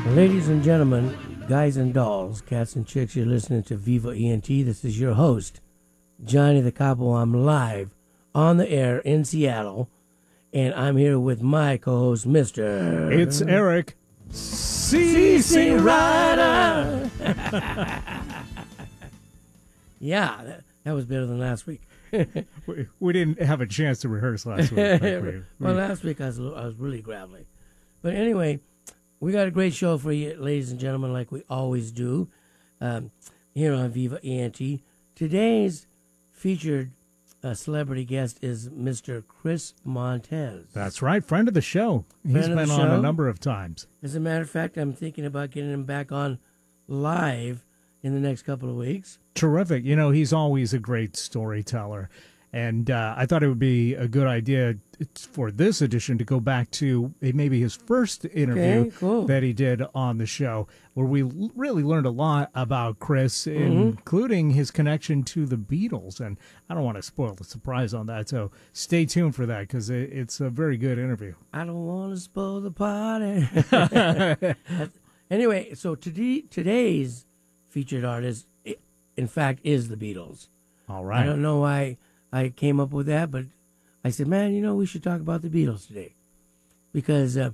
Ladies and gentlemen, guys and dolls, cats and chicks, you're listening to Viva ENT. This is your host, Johnny the Capo. I'm live on the air in Seattle, and I'm here with my co-host, Mr. It's Eric CC Rider. Yeah, that was better than last week. We didn't have a chance to rehearse last week. Well, last week I was really gravelly. But anyway, we got a great show for you, ladies and gentlemen, like we always do here on Viva ENT. Today's featured celebrity guest is Mr. Chris Montez. That's right, friend of the show. He's been on a number of times. As a matter of fact, I'm thinking about getting him back on live in the next couple of weeks. Terrific. You know, he's always a great storyteller. And I thought it would be a good idea for this edition to go back to maybe his first interview that he did on the show, where we really learned a lot about Chris, including his connection to the Beatles. And I don't want to spoil the surprise on that, so stay tuned for that because it's a very good interview. I don't want to spoil the party. Anyway, so today's featured artist, in fact, is the Beatles. All right. I don't know why I came up with that, but I said, man, we should talk about the Beatles today. Because, a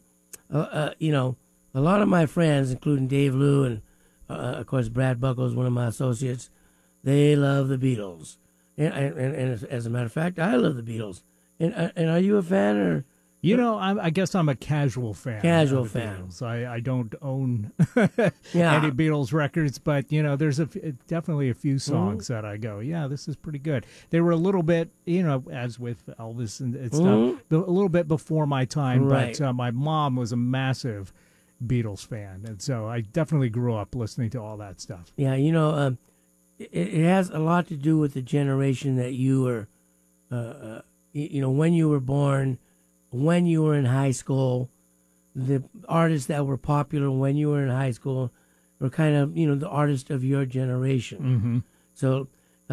lot of my friends, including Dave Liu and, of course, Brad Buckles, one of my associates, they love the Beatles. And as a matter of fact, I love the Beatles. And are you a fan or... I guess I'm a casual fan. Beatles. I don't own any Beatles records, but, there's definitely a few songs that I go, yeah, this is pretty good. They were a little bit, as with Elvis and stuff, a little bit before my time, right. But my mom was a massive Beatles fan, and so I definitely grew up listening to all that stuff. Yeah, it has a lot to do with the generation that you were, when you were born, when you were in high school. The artists that were popular when you were in high school were kind of, the artists of your generation. So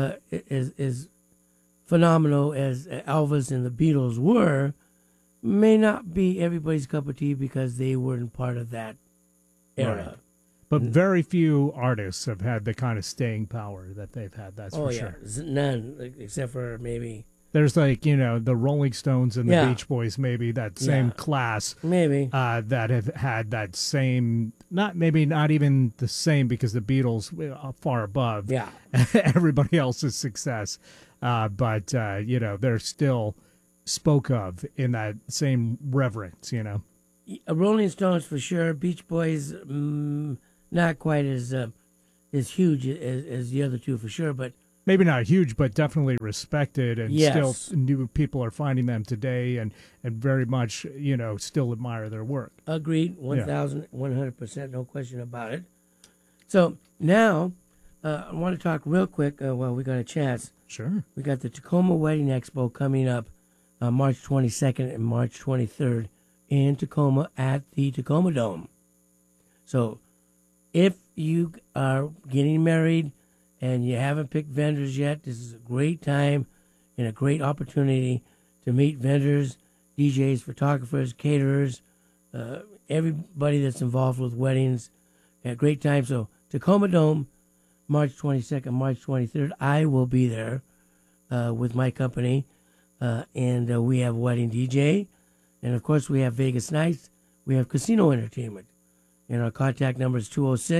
as phenomenal as Elvis and the Beatles were, may not be everybody's cup of tea because they weren't part of that era. Right. But very few artists have had the kind of staying power that they've had, that's for sure. None, except for maybe... There's the Rolling Stones and the Beach Boys, maybe that same class. Maybe. That have had that same, not even the same because the Beatles are far above everybody else's success. But they're still spoke of in that same reverence, Rolling Stones for sure. Beach Boys, not quite as huge as the other two for sure, but maybe not huge, but definitely respected, and still new people are finding them today, and very much, still admire their work. Agreed, 1,100%, no question about it. So now, I want to talk real quick while we got a chance. Sure. We got the Tacoma Wedding Expo coming up March 22nd and March 23rd in Tacoma at the Tacoma Dome. So if you are getting married and you haven't picked vendors yet, this is a great time and a great opportunity to meet vendors, DJs, photographers, caterers, everybody that's involved with weddings. A great time. So Tacoma Dome, March 22nd, March 23rd. I will be there with my company, and we have wedding DJ. And, of course, we have Vegas nights. We have casino entertainment. And our contact number is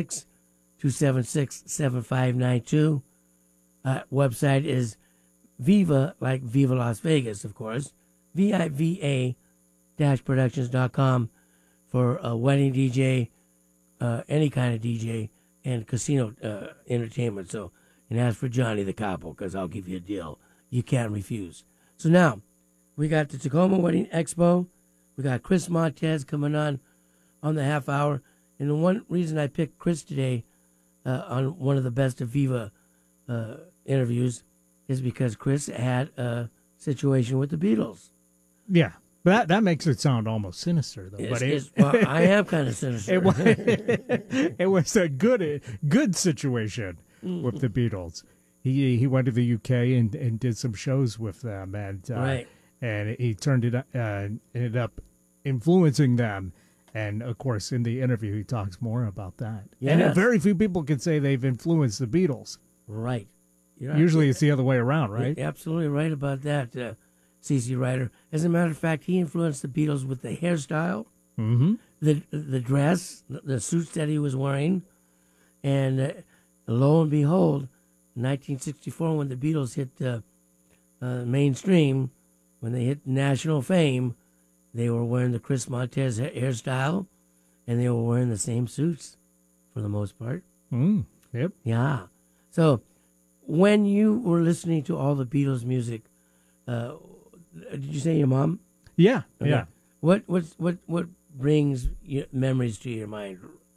206-276-7592. Website is Viva, like Viva Las Vegas, of course, VIVA-productions.com for a wedding DJ, any kind of DJ, and casino entertainment. So, and ask for Johnny the Capo, because I'll give you a deal you can't refuse. So now, we got the Tacoma Wedding Expo. We got Chris Montez coming on the half hour. And the one reason I picked Chris today on one of the Best of Viva interviews is because Chris had a situation with the Beatles. Yeah, but that makes it sound almost sinister, though. Well, I am kind of sinister. It was a good situation with the Beatles. He went to the UK and did some shows with them, and he ended up influencing them And, of course, in the interview, he talks more about that. Yes. And very few people can say they've influenced the Beatles. Right. Usually it's the other way around, right? You're absolutely right about that, C.C. Ryder. As a matter of fact, he influenced the Beatles with the hairstyle, the dress, the suits that he was wearing. And lo and behold, in 1964, when the Beatles hit mainstream, when they hit national fame, they were wearing the Chris Montez hairstyle, and they were wearing the same suits for the most part. Yep. Yeah. So when you were listening to all the Beatles music, did you say your mom? Yeah. Okay. Yeah. What brings memories to your mind?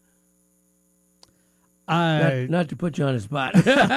Not to put you on the spot,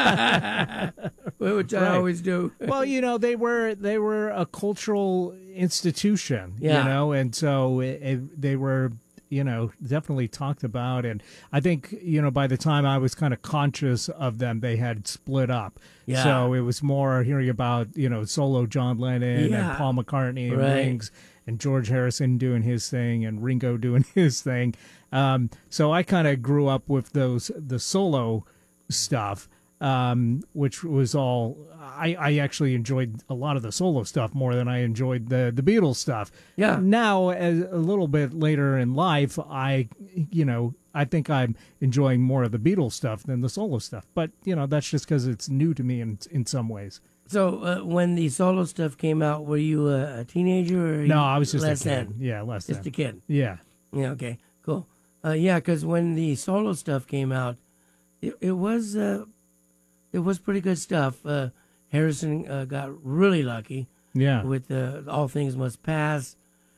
which I always do. Well, they were a cultural institution, and so they were, definitely talked about. And I think, by the time I was kind of conscious of them, they had split up. Yeah. So it was more hearing about, solo John Lennon and Paul McCartney and Rings and George Harrison doing his thing and Ringo doing his thing. So I kind of grew up with the solo stuff, which was all, I actually enjoyed a lot of the solo stuff more than I enjoyed the Beatles stuff. Yeah. Now, a little bit later in life, I think I'm enjoying more of the Beatles stuff than the solo stuff. But, that's just because it's new to me in some ways. So when the solo stuff came out, were you a teenager? Or No, I was just a kid. Then? Yeah, less just than. a kid. Yeah. Yeah, okay, cool. Because when the solo stuff came out, it was pretty good stuff. Harrison got really lucky. Yeah. With All Things Must Pass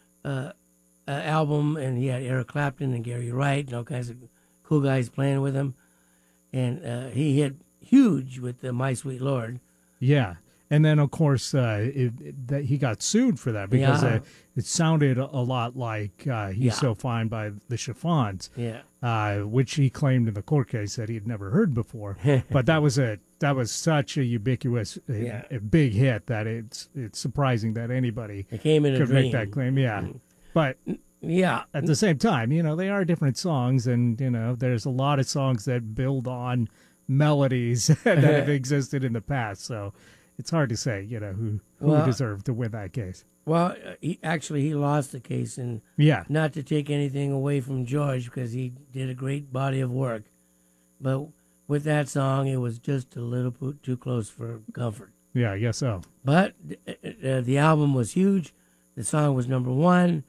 album, and he had Eric Clapton and Gary Wright and all kinds of cool guys playing with him, and he hit huge with My Sweet Lord. Yeah. And then, of course, that he got sued for that because it sounded a lot like He's So Fine by the Chiffons, which he claimed in the court case that he had never heard before. But that was such a ubiquitous, a big hit that it's surprising that anybody could make that claim. Yeah. But at the same time, they are different songs, and, there's a lot of songs that build on melodies that have existed in the past. So it's hard to say, who deserved to win that case. Well, he lost the case, and not to take anything away from George, because he did a great body of work. But with that song, it was just a little bit too close for comfort. Yeah, I guess so. But the album was huge. The song was number one,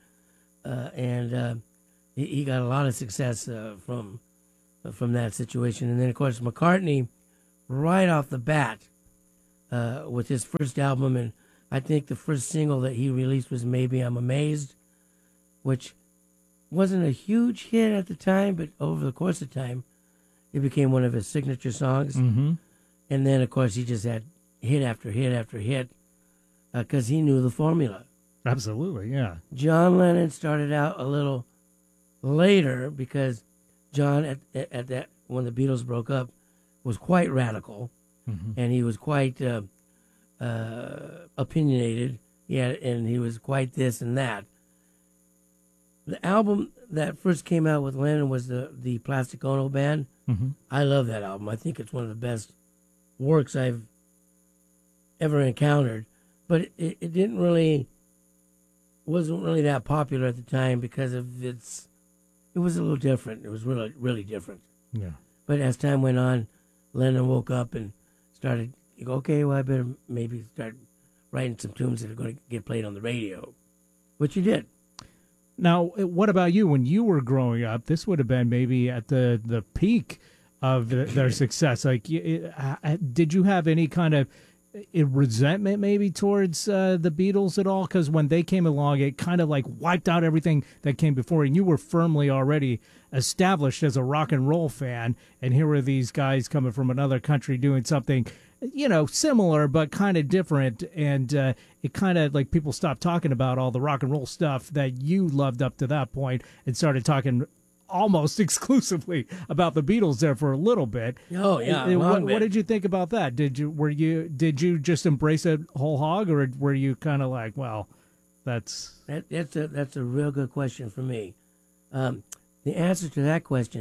and he got a lot of success from that situation. And then, of course, McCartney, right off the bat, with his first album, and I think the first single that he released was Maybe I'm Amazed, which wasn't a huge hit at the time, but over the course of time, it became one of his signature songs. Mm-hmm. And then, of course, he just had hit after hit after hit because he knew the formula. Absolutely, yeah. John Lennon started out a little later because John, at that when the Beatles broke up, was quite radical. Mm-hmm. And he was quite opinionated. And he was quite this and that. The album that first came out with Lennon was the Plastic Ono Band. Mm-hmm. I love that album. I think it's one of the best works I've ever encountered. But it wasn't really that popular at the time because of it was a little different. It was really, really different. Yeah. But as time went on, Lennon woke up and started, okay, well, I better maybe start writing some tunes that are going to get played on the radio, which he did. Now, what about you? When you were growing up, this would have been maybe at the peak of their success. Like, did you have any kind of resentment maybe towards the Beatles at all? Because when they came along, it kind of like wiped out everything that came before, and you were firmly already established as a rock and roll fan, and here were these guys coming from another country doing something, similar but kind of different, and it kind of like people stopped talking about all the rock and roll stuff that you loved up to that point and started talking almost exclusively about the Beatles there for a little bit. Oh yeah. What did you think about that? Did you just embrace it whole hog, or were you kind of like, well, that's a real good question for me. The answer to that question